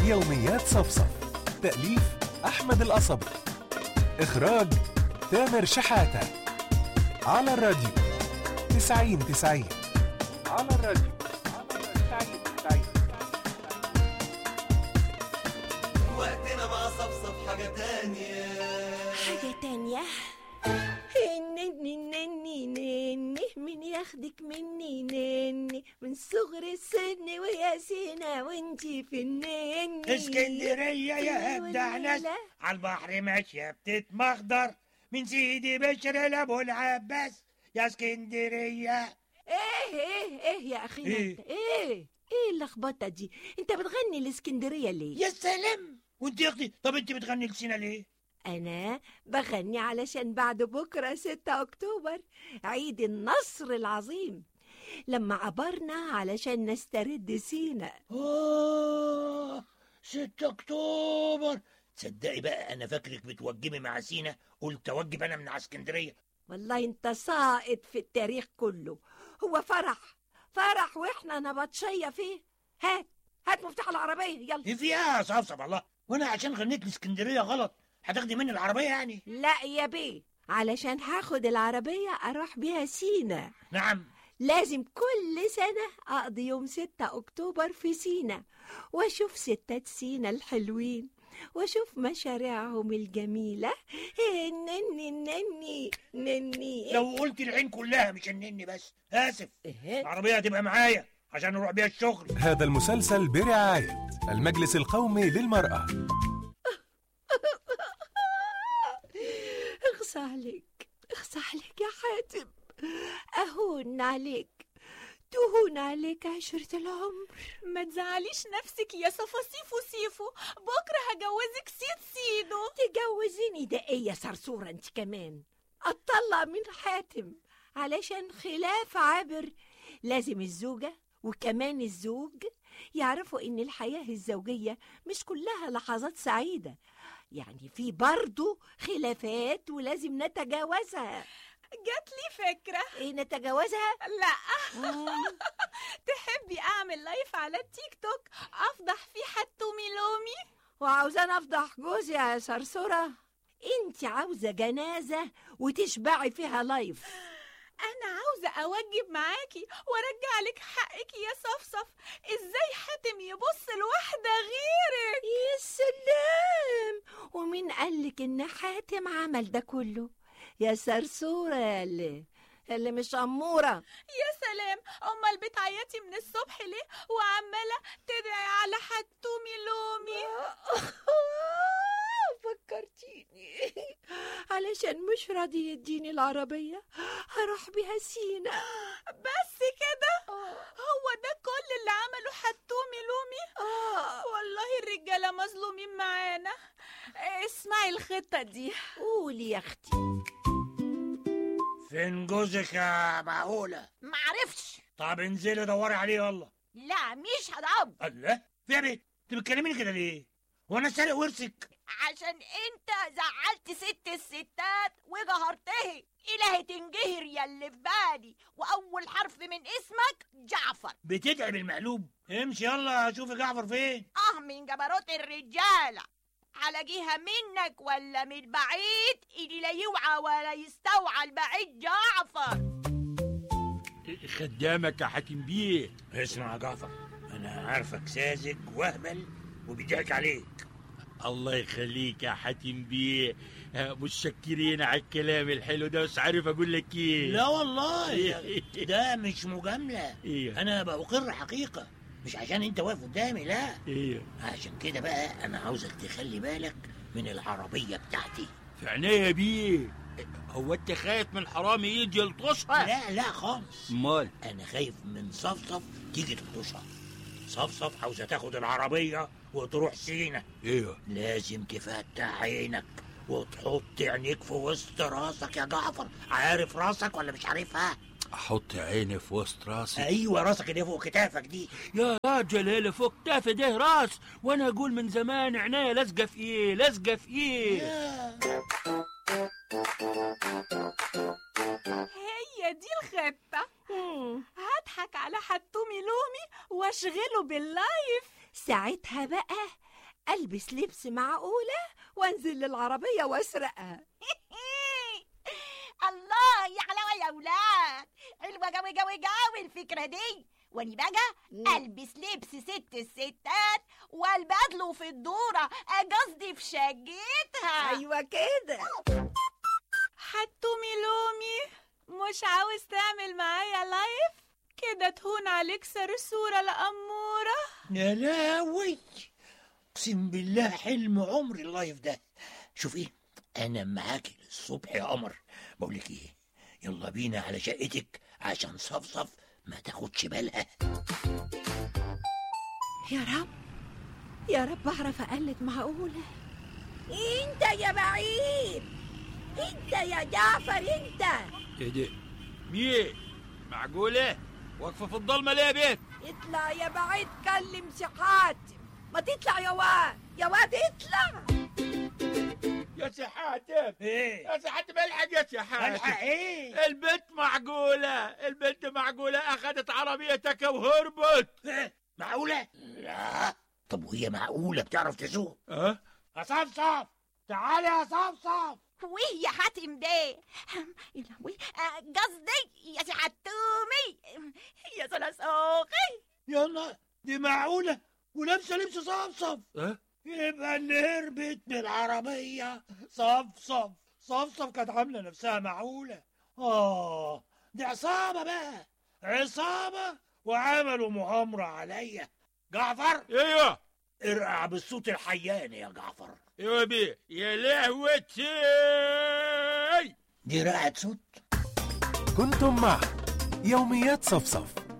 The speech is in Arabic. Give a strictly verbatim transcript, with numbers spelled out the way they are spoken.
يوميات صفصف. تأليف أحمد القصبي. إخراج تامر شحاتة. على الراديو تسعين تسعين. على الراديو تسعين تسعين. وقتنا مع صفصف حاجة تانية. حاجة تانية. نني نني نني من ياخدك مني نني من صغر السن ويا سينا وانتي في النني. اسكندرية يا ابدع ناس على البحر ماشية بتتمخضر من سيدي بشر لابو العباس يا اسكندرية. ايه ايه ايه يا اخينا إيه؟ انت ايه ايه اللخبطة دي؟ انت بتغني الاسكندرية ليه؟ يا سلام. وانت يا اختي طب انت بتغني لسينا ليه؟ أنا بغني علشان بعد بكرة ستة أكتوبر عيد النصر العظيم، لما عبرنا علشان نسترد سينا. اوه ستة اكتوبر. تصدقي بقى انا فاكرك بتوجبي مع سينا، قلت اوجب انا من على اسكندرية. والله انت ساقط في التاريخ كله. هو فرح فرح واحنا نبطشية فيه. هات هات مفتاح العربية يلا. ايه فيها صفصف الله؟ وانا عشان غنيت لاسكندرية غلط هتاخدي مني العربية يعني؟ لا يا بيه، علشان هاخد العربية أروح بيها سينا. نعم. لازم كل سنة أقضي يوم ستة أكتوبر في سينا وأشوف ستات سينا الحلوين وأشوف مشاريعهم الجميلة. نني نني نني. لو قلت العين كلها مش النني بس. آسف. إيه؟ العربية هتبقى معايا عشان نروح بيها الشغل. هذا المسلسل برعاية المجلس القومي للمرأة. اغصى عليك اغصى عليك يا حاتم، أهون عليك تهون عليك عشرة العمر. ما تزعليش نفسك يا صفا سيفو سيفو، بكرة هجوزك سيد سيدو. تجوزيني ده ايه يا صرصورة انت كمان؟ اتطلق من حاتم علشان خلاف عابر. لازم الزوجة وكمان الزوج يعرفوا ان الحياة الزوجية مش كلها لحظات سعيدة، يعني في برضو خلافات ولازم نتجاوزها. جات لي فكرة. ايه نتجاوزها؟ لا تحبي اعمل لايف على التيك توك افضح فيه حتومي لومي؟ وعاوزان افضح جوزي يا صرصورة؟ انت عاوزة جنازة وتشبعي فيها لايف. انا عاوزة اوجب معاكي وارجع لك حقك يا صفصف. ازاي حاتم يبص لواحدة غيرك؟ يا سلام، ومين قالك ان حاتم عمل ده كله يا صرصورة اللي اللي مش أمورة؟ يا سلام، امال بتعيطي من الصبح ليه وعمالة تدعي على حتومي لومي؟ فكرتيني، علشان مش راضي يديني العربية هروح بيها سينا. بس كده؟ هو ده كل اللي عمله حتومي لومي؟ آه. والله الرجالة مظلومين معانا. اسمعي الخطة دي. قولي يا أختي. فين جوزك يا معقولة؟ معرفش. طب انزلي دوري عليه والله. لا مش هضرب. الله في يا بيه، انت بتكلميني كده ليه؟ وانا سارق ورثك؟ عشان انت زعلت ست الستات وجهرته. إلهي تنجهر يا اللي في بالي، وأول حرف من اسمك جعفر. بتدعي بالمقلوب. امشي يلا شوفي جعفر فين. اه من جبروت الرجالة، على جهة منك ولا من بعيد اللي لا يوعى ولا يستوعى البعيد جعفر. خدامك يا حاتم بيه. اسمع يا جعفر، انا عارفك ساذج واهبل وبيضحك عليك. الله يخليك يا حاتم بيه، متشكرين على الكلام الحلو ده، بس عارف اقول لك ايه؟ لا والله ده مش مجاملة. إيه؟ انا بقر حقيقة، مش عشان انت واقف قدامي، لا. ايه؟ عشان كده بقى انا عاوزك تخلي بالك من العربية بتاعتي. في عينيا بيه. هو انت خايف من حرامي يجي يلطشها؟ لا لا خالص. امال؟ انا خايف من صفصف تيجي تلطشها. صفصف عاوزة تاخد العربية وتروح سينا. ايه؟ لازم تفتح عينك وتحط عينيك في وسط راسك يا جعفر. عارف راسك ولا مش عارفها؟ احط عيني في وسط راسي؟ ايوه راسك اللي فوق كتافك دي. يا راجل اللي فوق كتافي ده راس، وانا اقول من زمان عينيا لازقه في ايه لازقه في ايه. هي دي الخطة. هضحك على حتومي لومي واشغله باللايف. ساعتها بقى ألبس لبس معقولة وأنزل للعربية وأسرقها. الله يا حلاوة يا ولاد، حلوة جوي جوي جوي الفكرة دي. واني بقى البس لبس ست الستات والبدله في الدورة، قصدي في شقتها. أيوة كده. حتومي لومي، مش عاوز تعمل معايا لايف كده تهون عليك صرصورة لأمورة؟ يا لاوي، اقسم بالله حلم عمري اللايف ده. شوف ايه، انا معاكي للصبح يا قمر. بقولك ايه، يلا بينا على شقتك عشان صفصف ما تاخدش بالها. يا رب يا رب أعرف أقلد معقولة. أنت يا بعيد، أنت يا جعفر، أنت ايه ده؟ مين؟ معقولة؟ واقفة في الضلمة ليه يا بيت؟ اطلع يا بعيد، كلم سي حاتم. ما تطلع يا واد، يا واد اطلع. يا سي حاتم، ايه يا سي حاتم الحق يا سي حاتم. الحق ايه؟ البنت معقولة، البنت معقولة أخذت عربيتك وهربت. إيه؟ معقولة؟ لا. طب وهي معقولة بتعرف تسوق؟ أه؟ يا صفصف تعالى يا صفصف. ويه يا حاتم ده؟ يا لهوي، قصدي يا سي حتومي، يا صلاصوقي. يلا دي معقولة ولابسة لبس صفصف. أه؟ يبقى اللي هربت من العربية صفصف. صفصف كانت عاملة نفسها معقولة. آه دي عصابة بقى، عصابة وعملوا مؤامرة عليا. جعفر، ايوه ارقع بالصوت الحياني يا جعفر. ايوه بيه. يا لهوتي، دي رقعة صوت. كنتم مع يوميات صفصف